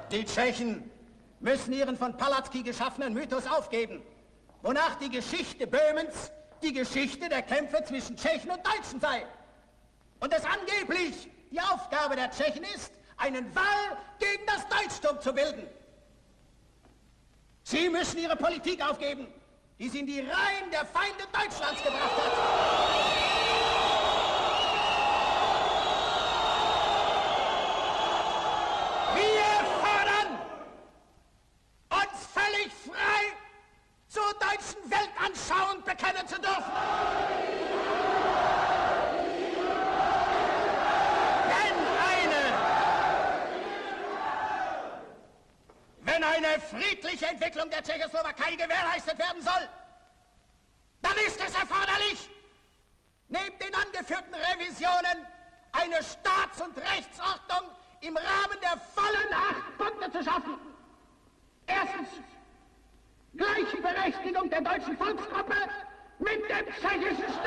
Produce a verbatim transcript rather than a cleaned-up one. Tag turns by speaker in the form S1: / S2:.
S1: Die Tschechen müssen ihren von Palatzky geschaffenen Mythos aufgeben, wonach die Geschichte Böhmens die Geschichte der Kämpfe zwischen Tschechen und Deutschen sei. Und es angeblich die Aufgabe der Tschechen ist, einen Wall gegen das Deutschtum zu bilden. Sie müssen ihre Politik aufgeben, die sie in die Reihen der Feinde Deutschlands gebracht hat. Wir fordern, uns völlig frei zur deutschen Weltanschauung bekennen zu dürfen. Wenn eine friedliche Entwicklung der Tschechoslowakei gewährleistet werden soll, dann ist es erforderlich, neben den angeführten Revisionen eine Staats- und Rechtsordnung im Rahmen der vollen acht Punkte zu schaffen. Erstens, gleiche Berechtigung der deutschen Volksgruppe mit dem tschechischen Staat.